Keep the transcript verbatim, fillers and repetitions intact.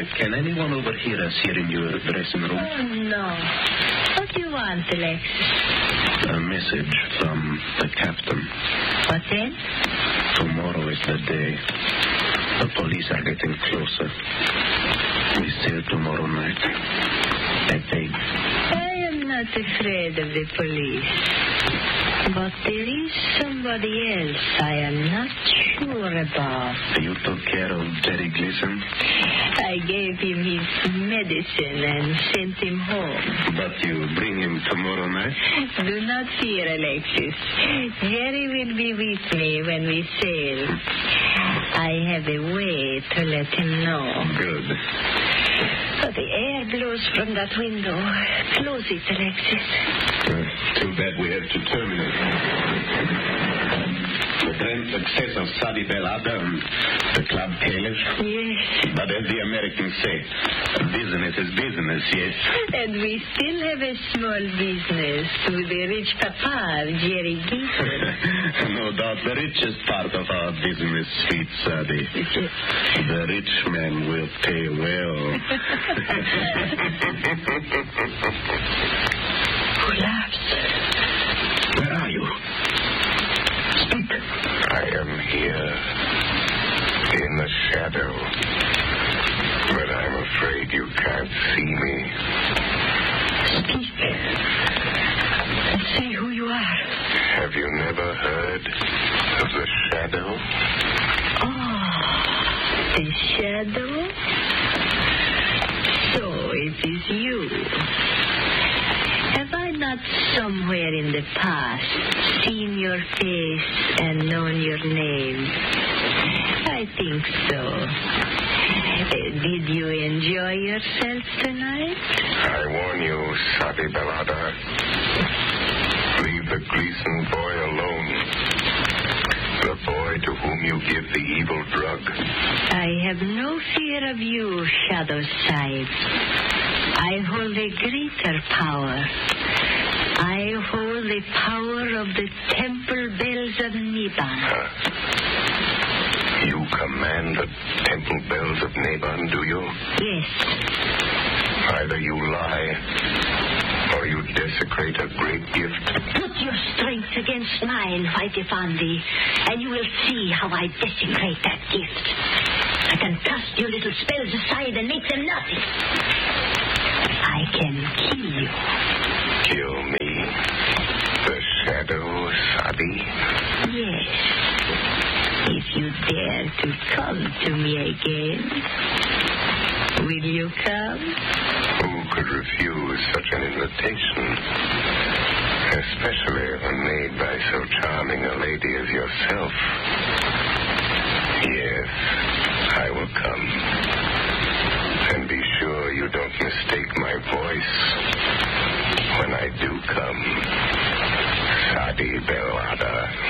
can anyone overhear us here in your dressing room? Oh, no. What do you want, Alexis? A message from the captain. What then? Tomorrow is the day. The police are getting closer. We sail tomorrow night. I beg. I am not afraid of the police. But there is somebody else I am not sure about. You took care of Jerry Gleason? I gave him his medicine and sent him home. But you bring him tomorrow night? Do not fear, Alexis. Jerry will be with me when we sail. I have a way to let him know. Good. But the air blows from that window. Close it, Alexis. Uh, too bad we have to terminate. The grand success of Sadi Belada and the club tailors. Yes. But as the Americans say, business is business, yes. And we still have a small business with the rich papa, Jerry Gleason. No doubt the richest part of our business, sweet Sadi. The rich man will pay well. Who laughs? Where are you? Speak. I am here in the shadow, but I'm afraid you can't see me. Speak. And say who you are. Have you never heard of the shadow? Oh, the shadow? So it is you. Have I not somewhere in the past seen your face and known your name? I think so. Uh, did you enjoy yourself tonight? I warn you, Sadi Belada. Leave the Gleason boy alone. The boy to whom you give the evil drug. I have no fear of you, Shadow Side. I hold a greater power. I hold the power of the temple bells of Niban. Huh? You command the temple bells of Naban, do you? Yes. Either you lie, or you desecrate a great gift. Put your strength against mine, Whitey Fondi, and you will see how I desecrate that gift. I can cast your little spells aside and make them nothing. I can kill you. Kill me? The shadow, Sadi? Yes. If you dare to come to me again, will you come? Who could refuse such an invitation? Especially when made by so charming a lady as yourself. Yes, I will come. And be sure you don't mistake my voice when I do come. Sadi Belada.